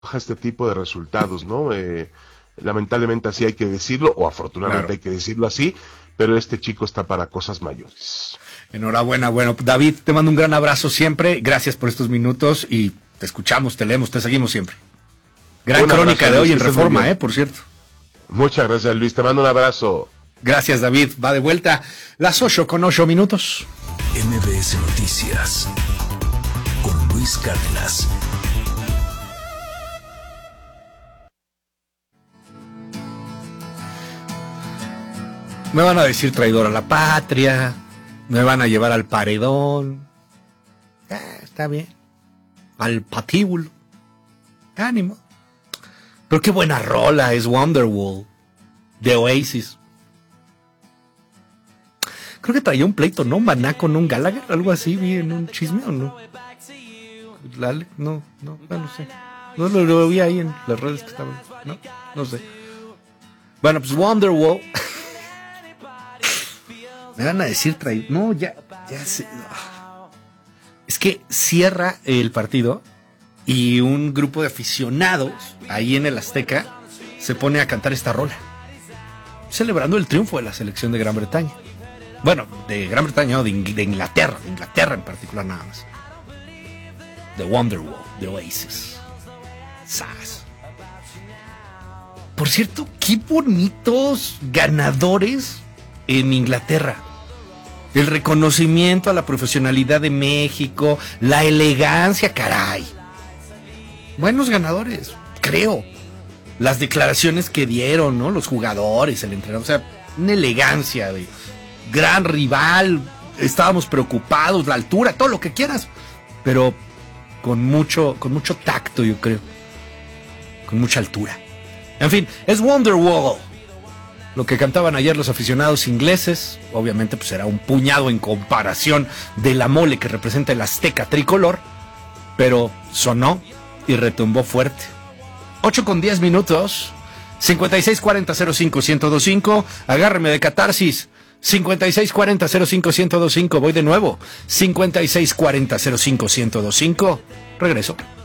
este tipo de resultados, ¿no? Lamentablemente así hay que decirlo, o afortunadamente Claro. hay que decirlo así, pero este chico está para cosas mayores. Enhorabuena. Bueno, David, te mando un gran abrazo siempre. Gracias por estos minutos y te escuchamos, te leemos, te seguimos siempre. Gran crónica de hoy en Reforma, por cierto. Muchas gracias, Luis. Te mando un abrazo. Gracias, David. Va de vuelta las 8:08. MBS Noticias con Luis Cárdenas. Me van a decir traidor a la patria, me van a llevar al paredón. Está bien. Al patíbulo. Ánimo. Pero qué buena rola es Wonderwall de Oasis. Creo que traía un pleito, ¿no? Maná con un Gallagher, algo así, vi en un chisme, ¿o no? No sé. No lo vi ahí en las redes que estaban, no sé. Bueno, pues Wonderwall. Me van a decir traidor. No, ya sé. Es que cierra el partido y un grupo de aficionados ahí en el Azteca se pone a cantar esta rola, celebrando el triunfo de la selección de Gran Bretaña. Bueno, de Gran Bretaña, no, de Inglaterra en particular nada más. The Wonderwall, de Oasis. ¡Sas! Por cierto, qué bonitos ganadores en Inglaterra. El reconocimiento a la profesionalidad de México, la elegancia, caray. Buenos ganadores, creo. Las declaraciones que dieron, ¿no? Los jugadores, el entrenador, o sea, una elegancia de gran rival, estábamos preocupados, la altura, todo lo que quieras, pero con mucho tacto, yo creo. Con mucha altura. En fin, es Wonderwall. Lo que cantaban ayer los aficionados ingleses, obviamente pues era un puñado en comparación de la mole que representa el Azteca tricolor, pero sonó y retumbó fuerte. 8:10, 5640-05-1025, agárreme de catarsis, 5640-05-1025, voy de nuevo, 5640-05-1025, regreso.